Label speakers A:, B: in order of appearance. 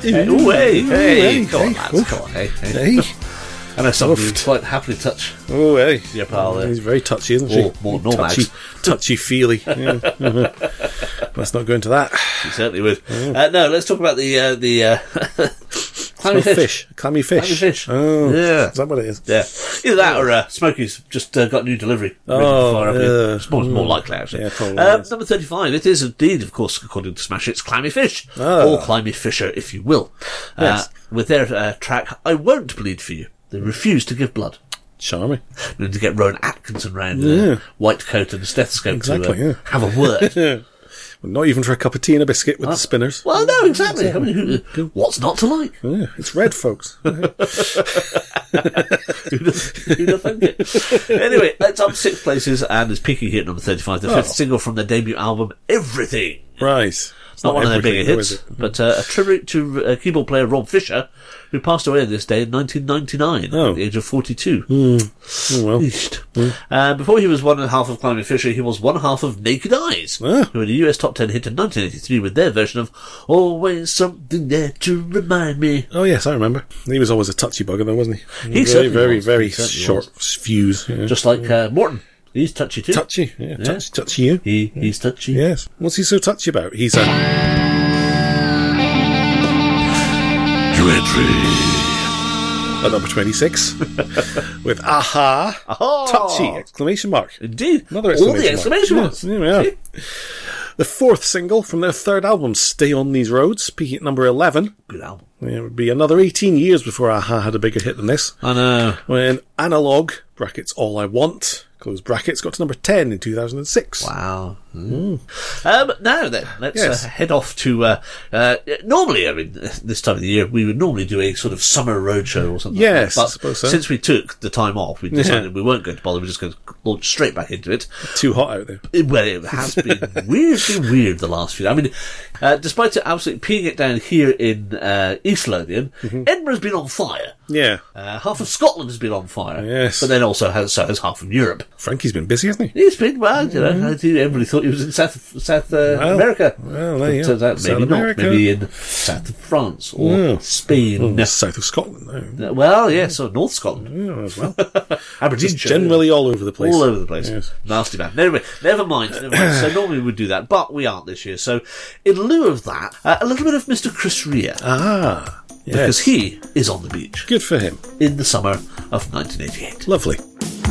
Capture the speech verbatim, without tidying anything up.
A: Hey, ooh, hey, hey,
B: hey,
A: come on,
B: hey,
A: lads,
B: oof.
A: come on, hey, hey.
B: Hey.
A: I know somebody
B: Oof.
A: who'd quite happily touch
B: Oh, hey.
A: your pal there.
B: He's very touchy, isn't
A: More-
B: she?
A: more than all
B: touchy, touchy-feely. Yeah. Let's not go into that.
A: You certainly would. Uh, no, let's talk about the uh, the uh, clammy
B: Smell
A: fish.
B: fish. Clammy fish.
A: Clammy fish.
B: Oh,
A: Yeah.
B: is that what it is?
A: Yeah, either that or uh, Smokey's just uh, got a new delivery. ready to
B: Oh,
A: fire up
B: yeah.
A: here. It's more, more likely, actually.
B: Yeah, probably
A: uh,
B: is.
A: number thirty-five. It is indeed, of course, according to Smash Hits, Clammy Fish,
B: Ah.
A: or Climby Fisher, if you will.
B: Yes.
A: Uh, with their uh, track, "I Won't Bleed for You." They refuse to give blood.
B: Charming.
A: We need to get Rowan Atkinson round in
B: Yeah.
A: a white coat and a stethoscope
B: Exactly,
A: to uh,
B: yeah.
A: have a word.
B: Yeah. Well, not even for a cup of tea and a biscuit with the spinners.
A: Well, no, exactly. I mean, who, what's not to like?
B: Yeah, it's red, folks.
A: Who'd have, who'd have thunk it? Anyway, it's up six places and is peaking here at number thirty-five, the fifth
B: Oh.
A: single from their debut album, Everything.
B: Right. It's
A: Not one of their bigger
B: everything, though,
A: hits,
B: is it?
A: but uh, a tribute to uh, keyboard player Rob Fisher, who passed away on this day in nineteen ninety-nine
B: Oh.
A: at the age of forty-two.
B: Oh, well.
A: East. Uh, before he was one half of Climby Fisher, he was one half of Naked Eyes,
B: Ah.
A: who had a U S top ten hit in nineteen eighty-three with their version of Always Something There to Remind Me.
B: Oh, yes, I remember. He was always a touchy bugger, though, wasn't he?
A: He
B: very,
A: certainly
B: very,
A: was.
B: very
A: He certainly
B: short fuse. Yeah.
A: Just like uh, Morton. He's touchy too.
B: touchy. Yeah, touch, touchy you.
A: He He's touchy.
B: Yes. What's he so touchy about? He's a...
C: New entry.
B: At number twenty-six with Aha,
A: Aha!
B: touchy, exclamation mark.
A: Indeed.
B: Another
A: All the
B: exclamation
A: exclamation
B: mark.
A: marks.
B: Yes, there we are. The fourth single from their third album, Stay on These Roads, peaking at number eleven.
A: Good album.
B: Yeah, it would be another eighteen years before Aha had a bigger hit than this.
A: I know.
B: When Analog, brackets All I Want, close brackets, got to number ten in two thousand six.
A: Wow. Mm. Um, now then, let's
B: Yes.
A: uh, head off to, uh, uh, normally, I mean, this time of the year, we would normally do a sort of summer roadshow or something
B: Yes,
A: like
B: I
A: that. But
B: suppose so.
A: since we took the time off, we decided
B: Yeah.
A: we weren't going to bother, we're just going to launch straight back into it.
B: Too hot out there.
A: It- Well, it has been weirdly weird the last few. I mean, uh, despite it absolutely peeing it down here in uh, East Lothian,
B: Mm-hmm.
A: Edinburgh's been on fire.
B: Yeah.
A: Uh, half of Scotland has been on fire.
B: Yes.
A: But then also has, so has half of Europe.
B: Frankie's been busy, hasn't he?
A: He's been, well, you know, I think everybody thought he was in South South uh,
B: Well,
A: America.
B: well, there you
A: But
B: go.
A: turns out
B: South
A: maybe not.
B: America.
A: Maybe in south of France or
B: Yeah.
A: Spain.
B: Oh, south of Scotland, though.
A: Uh, Well, yes, or North Scotland.
B: Yeah, as well.
A: Aberdeenshire.
B: Just generally all over the place.
A: All over the place.
B: Yes.
A: Nasty man. Anyway, never mind. Never mind. So normally we would do that, but we aren't this year. So in lieu of that, uh, a little bit of Mister Chris Rea.
B: Ah, yes.
A: Because he is on the beach
B: Good for him.
A: in the summer of nineteen eighty-eight.
B: Lovely.